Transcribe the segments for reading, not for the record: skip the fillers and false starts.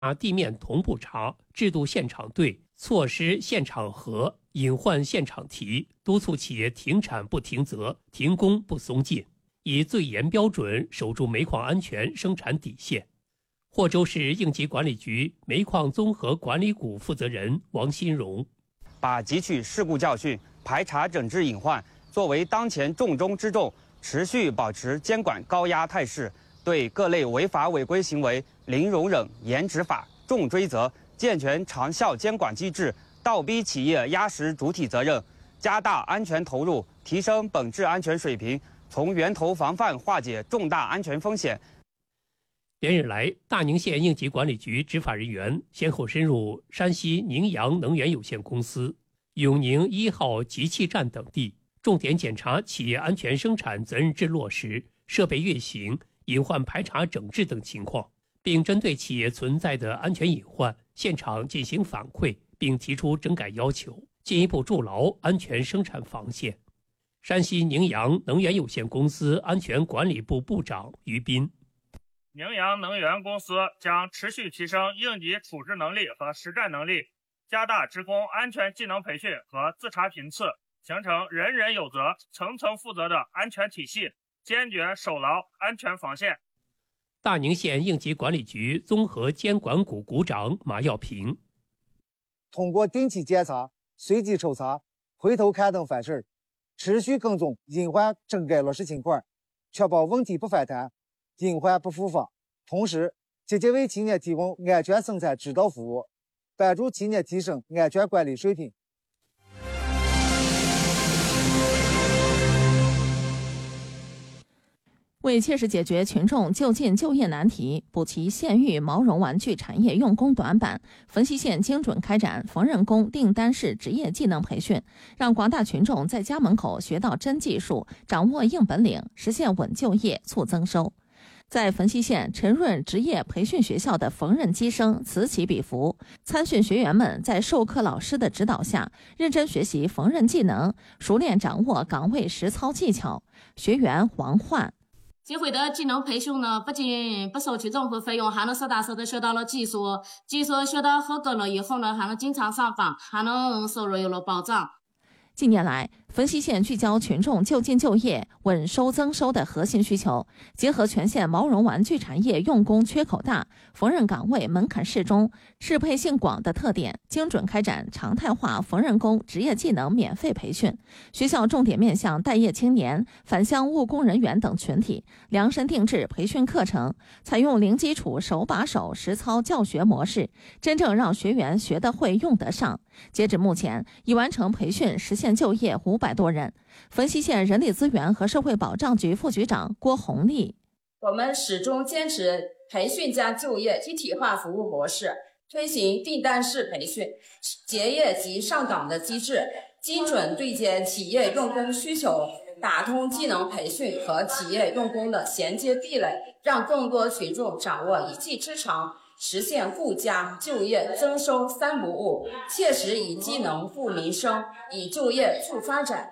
地面同步查，制度现场对，措施现场核，隐患现场提，督促企业停产不停责，停工不松劲，以最严标准守住煤矿安全生产底线。霍州市应急管理局煤矿综合管理股负责人王新荣， 把汲取事故教训、排查整治隐患作为当前重中之重，持续保持监管高压态势，对各类违法违规行为零容忍、严执法、重追责，健全长效监管机制，倒逼企业压实主体责任，加大安全投入，提升本质安全水平，从源头防范化解重大安全风险。 连日来，大宁县应急管理局执法人员先后深入山西宁阳能源有限公司、永宁1号集气站等地，重点检查企业安全生产责任制落实、设备运行、隐患排查整治等情况，并针对企业存在的安全隐患，现场进行反馈，并提出整改要求，进一步筑牢安全生产防线。山西宁阳能源有限公司安全管理部部长于斌， 宁阳能源公司将持续提升应急处置能力和实战能力，加大职工安全技能培训和自查频次，形成人人有责、层层负责的安全体系，坚决守牢安全防线。 大宁县应急管理局综合监管股股长马耀平， 通过定期检查、随机抽查、回头看等反事，持续跟踪隐患整改落实情况，确保问题不反弹、隐患不复发，同时积极为企业提供安全生产指导服务，帮助企业提升安全管理水平。 为切实解决群众就近就业难题，补齐县域毛绒玩具产业用工短板，汾西县精准开展缝纫工订单式职业技能培训，让广大群众在家门口学到真技术，掌握硬本领，实现稳就业、促增收。在汾西县陈润职业培训学校的缝纫机生此起彼伏，参训学员们在授课老师的指导下，认真学习缝纫技能，熟练掌握岗位实操技巧。学员黄焕， 这回的技能培训呢，不仅不收取任何费用，还能实打实的学到了技术学到合格了以后呢，还能经常上访，还能收入有了保障。 近年来，汾西县聚焦群众就近就业、稳收增收的核心需求，结合全县毛绒玩具产业用工缺口大、缝纫岗位门槛适中、适配性广的特点，精准开展常态化缝纫工职业技能免费培训。学校重点面向待业青年、返乡务工人员等群体，量身定制培训课程，采用零基础手把手实操教学模式，真正让学员学得会、用得上。截止目前，已完成培训实现就业500多人。汾西县人力资源和社会保障局副局长郭红丽， 我们始终坚持培训加就业一体化服务模式，推行订单式培训、结业及上岗的机制，精准对接企业用工需求，打通技能培训和企业用工的衔接壁垒，让更多群众掌握一技之长，实现顾家、就业、增收三不误，切实以技能护民生，以就业促发展。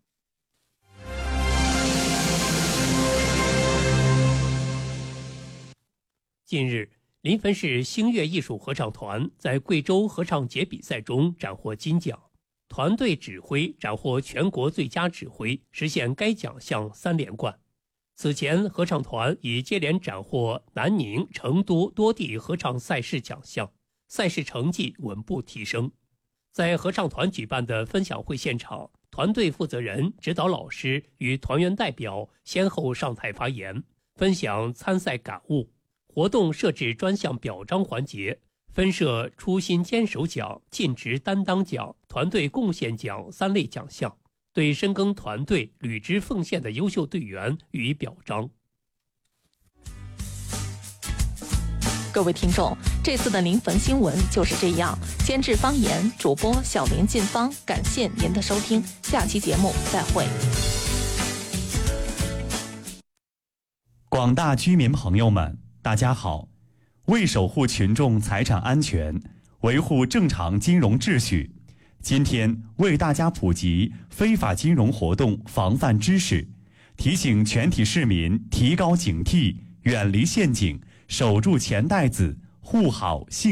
近日，临汾市星月艺术合唱团在贵州合唱节比赛中斩获金奖，团队指挥斩获全国最佳指挥，实现该奖项3连冠。此前，合唱团已接连斩获南宁、成都多地合唱赛事奖项，赛事成绩稳步提升。在合唱团举办的分享会现场，团队负责人、指导老师与团员代表先后上台发言，分享参赛感悟。活动设置专项表彰环节，分设初心坚守奖、尽职担当奖、团队贡献奖3类奖项，对深耕团队、履职奉献的优秀队员予以表彰。 各位听众，这次的临汾新闻就是这样。监制方言，主播小林进芳，感谢您的收听，下期节目再会。 广大居民朋友们，大家好。为守护群众财产安全，维护正常金融秩序，今天为大家普及非法金融活动防范知识，提醒全体市民提高警惕，远离陷阱，守住钱袋子， 护好信